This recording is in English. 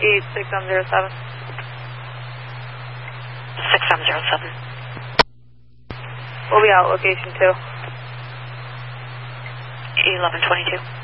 Repeat 6107. 6707. We'll be out location 2. 1122.